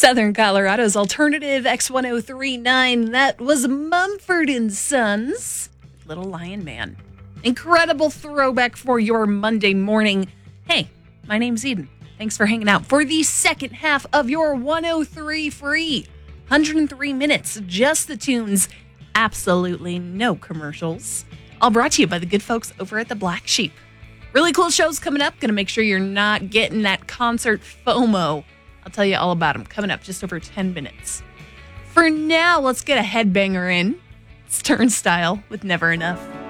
Southern Colorado's alternative X1039. That was Mumford and Sons, Little Lion Man. Incredible throwback for your Monday morning. Hey, my name's Eden. Thanks for hanging out for the second half of your 103 free. 103 minutes, just the tunes, absolutely no commercials. All brought to you by the good folks over at the Black Sheep. Really cool shows coming up. Going to make sure you're not getting that concert FOMO. I'll tell you all about them coming up just over 10 minutes. For now, let's get a headbanger in. It's Turnstile with Never Enough.